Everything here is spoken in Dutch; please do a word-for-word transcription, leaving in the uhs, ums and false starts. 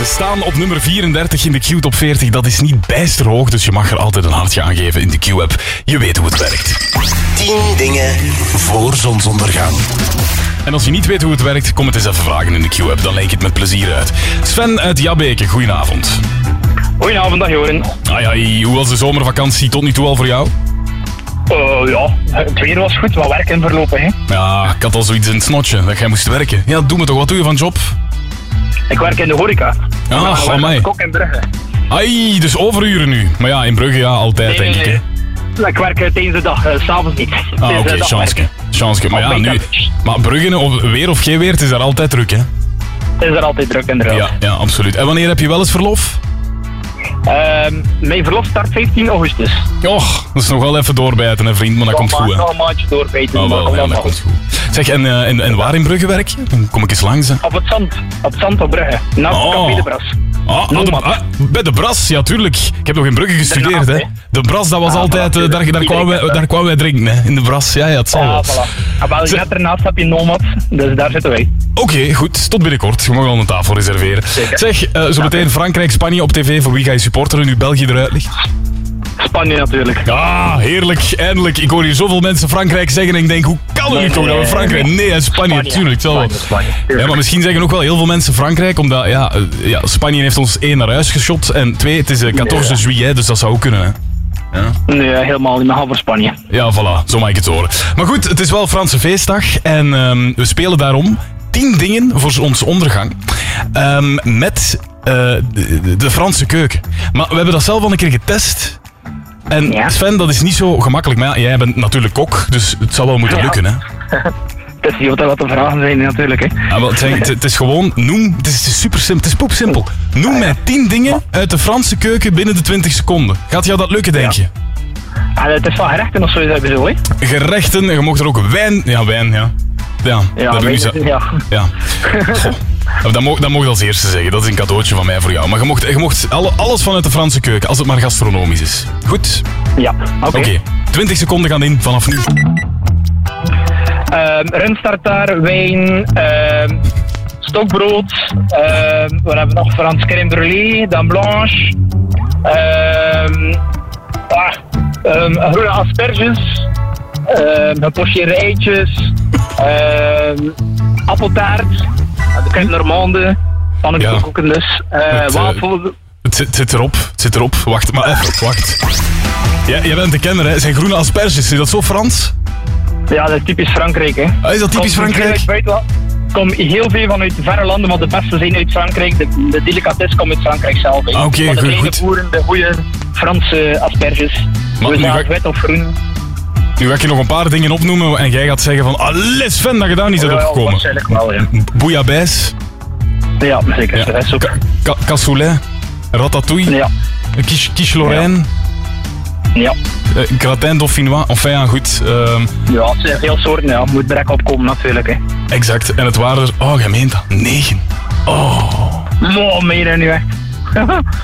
Ze staan op nummer vierendertig in de Q-top veertig. Dat is niet bijster hoog, dus je mag er altijd een hartje aan geven in de Q-app. Je weet hoe het werkt. tien dingen voor zonsondergang. En als je niet weet hoe het werkt, kom het eens even vragen in de Q-app. Dan leg ik het met plezier uit. Sven uit Jabbeke, goedenavond. Goedenavond, dag Joren. Ai, ai, hoe was de zomervakantie tot nu toe al voor jou? Uh, ja, het weer was goed, wat werk in verlopen. Hè? Ja, ik had al zoiets in het snotje, dat jij moest werken. Ja, doe me toch, wat doe je van job? Ik werk in de horeca. Ah, ik van mij. Kok in Brugge. Ai, dus overuren nu. Maar ja, in Brugge ja, altijd Nee, denk nee, ik. Hè. Ik werk uh, tijdens de dag, uh, s'avonds niet. Ah, oké, okay, chanske. chanske. Maar ja, nu... Maar Brugge, of weer of geen weer, het is daar altijd druk, hè? Het is er altijd druk, inderdaad. Ja, ja, absoluut. En wanneer heb je wel eens verlof? Uh, mijn verlof start vijftien augustus. Och, dat is nog wel even doorbijten, hè, vriend, maar dat Ja, komt maar, goed, hè? nog een maandje doorbijten. Oh, wel, ja, dat komt goed. Zeg, en, uh, en, en waar in Brugge werk je? Dan kom ik eens langs, hè. Op het zand, op het zand op Brugge. Naast Oh. Café de Bras. Ah, ah, de, ah, bij de Bras, ja, tuurlijk. Ik heb nog in Brugge gestudeerd, hè. De Bras, dat was Ah, altijd... voilà, Uh, daar, daar, kwamen wij, daar kwamen wij drinken, hè. In de Bras, ja, ja, het zal Ja, wel. voilà. Ah, wel, net ernaast heb je Nomad, dus daar zitten wij. Oké, okay, goed. Tot binnenkort. Je mag al een tafel reserveren. Zeker. Zeg, uh, zo meteen Frankrijk, Spanje op tv. Voor wie ga je supporteren nu België eruit ligt? Spanje natuurlijk. Ah, heerlijk. Eindelijk. Ik hoor hier zoveel mensen Frankrijk zeggen en ik denk, hoe kan het nu Nee, toch dat we nee, Frankrijk... nee. Nee, en Spanje, Spanje. tuurlijk. Het zal wel. Spanje, Spanje, tuurlijk. Ja, maar misschien zeggen ook wel heel veel mensen Frankrijk, omdat ja, uh, ja, Spanje heeft ons één naar huis geschot en twee, het is uh, veertien juillet, dus dat zou ook kunnen, hè. Ja. Nee, helemaal niet. We gaan voor Spanje. Ja, voilà. Zo mag ik het horen. Maar goed, het is wel Franse feestdag en um, we spelen daarom tien dingen voor zonsondergang um, met uh, de, de Franse keuken. Maar we hebben dat zelf al een keer getest. En Ja. Sven, dat is niet zo gemakkelijk. Maar ja, jij bent natuurlijk kok, dus het zal wel moeten Ja. lukken, hè? Het is niet wat er wat te vragen zijn natuurlijk. Hè. Ja, wel, het, zijn- het- het is gewoon, noem, het is, het is super simpel, het is poepsimpel. Noem mij tien dingen uit de Franse keuken binnen de twintig seconden. Gaat jou dat lukken, denk je? Ah, het is van gerechten of zo, is dat zo, hè? Gerechten, je mocht er ook wijn... Ja, wijn, ja. Ja, Ja, dat doe je weet zo. je, ja. Ja. Goh. Dat mocht, dat mocht als eerste zeggen. Dat is een cadeautje van mij voor jou. Maar je mocht, je mocht alle, alles vanuit de Franse keuken, als het maar gastronomisch is. Goed? Ja, oké. Oké. twintig seconden gaan in vanaf nu. Ehm, Rundtartaar, wijn, ehm, stokbrood, ehm, wat hebben we nog? Frans crème brûlée, dame blanche, ehm, ah, ehm, groene asperges, ehm, gepocheerde eitjes, ehm, appeltaart, de crème normande, pannenkoeken dus, eh, Het, eh, wafel. Het zit, het zit erop. Het zit erop. Wacht, maar even. Wacht. Ja, jij bent de kenner, hè? Zijn groene asperges. Is dat zo Frans? Ja, dat is typisch Frankrijk, hè. Ah, is dat typisch Komt Frankrijk? uit buitenland. Komt heel veel vanuit verre landen, maar de beste zijn uit Frankrijk. De, de delicatesse komt uit Frankrijk zelf. hè. Ah, oké, Van de goed, kleine goed. boeren, de goede Franse asperges. Maar We nu zagen ga- wit of groen. Nu ga ik je nog een paar dingen opnoemen en jij gaat zeggen van... Allee, Sven, dat je daar niet bent Ja, ja, opgekomen. waarschijnlijk wel, ja. Bouillabaisse. Ja, zeker. Ja. Dat is ook. Ca- ca- Cassoulet. Ratatouille. Ja, Quiche, quiche Lorraine. ja. eh, gratin dauphinois. Enfin, ja, goed. ehm, Ja, het zijn veel soorten, ja. Moet direct opkomen natuurlijk, hè. exact. En het waren er... Oh, jij meent dat. Negen. Oh. Mooi, meer nu echt.